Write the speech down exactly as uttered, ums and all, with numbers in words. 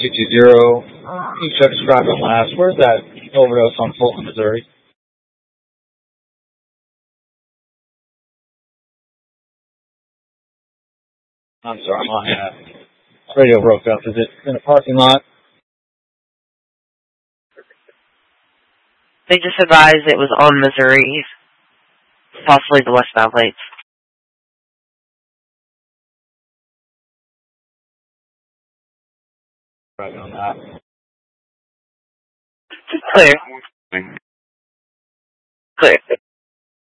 two two zero. You check describe it last. Where's that overdose on Fulton, Missouri? I'm sorry, my uh, radio broke up. Is it in a parking lot? They just advised it was on Missouri, possibly the westbound plates. Right on that. Clear. Clear.